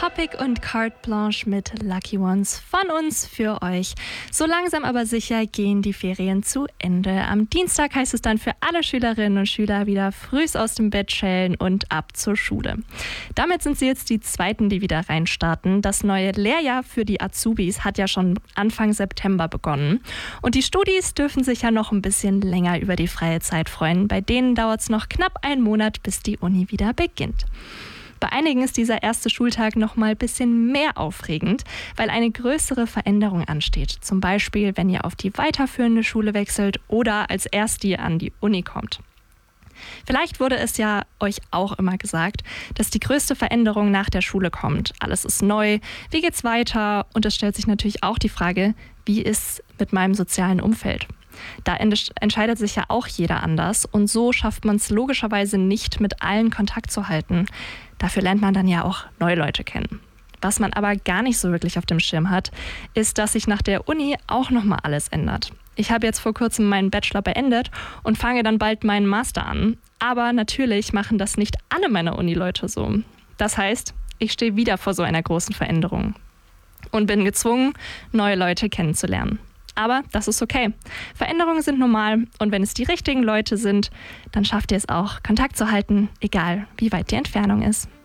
Topic und Carte Blanche mit Lucky Ones von uns für euch. So langsam aber sicher gehen die Ferien zu Ende. Am Dienstag heißt es dann für alle Schülerinnen und Schüler wieder frühs aus dem Bett schälen und ab zur Schule. Damit sind sie jetzt die Zweiten, die wieder reinstarten. Das neue Lehrjahr für die Azubis hat ja schon Anfang September begonnen. Und die Studis dürfen sich ja noch ein bisschen länger über die freie Zeit freuen. Bei denen dauert es noch knapp einen Monat, bis die Uni wieder beginnt. Bei einigen ist dieser erste Schultag noch mal ein bisschen mehr aufregend, weil eine größere Veränderung ansteht. Zum Beispiel, wenn ihr auf die weiterführende Schule wechselt oder als Erstie an die Uni kommt. Vielleicht wurde es ja euch auch immer gesagt, dass die größte Veränderung nach der Schule kommt. Alles ist neu, wie geht's weiter? Und es stellt sich natürlich auch die Frage, wie ist mit meinem sozialen Umfeld? Da entscheidet sich ja auch jeder anders und so schafft man es logischerweise nicht, mit allen Kontakt zu halten. Dafür lernt man dann ja auch neue Leute kennen. Was man aber gar nicht so wirklich auf dem Schirm hat, ist, dass sich nach der Uni auch nochmal alles ändert. Ich habe jetzt vor kurzem meinen Bachelor beendet und fange dann bald meinen Master an. Aber natürlich machen das nicht alle meiner Uni-Leute so. Das heißt, ich stehe wieder vor so einer großen Veränderung und bin gezwungen, neue Leute kennenzulernen. Aber das ist okay. Veränderungen sind normal und wenn es die richtigen Leute sind, dann schafft ihr es auch, Kontakt zu halten, egal wie weit die Entfernung ist.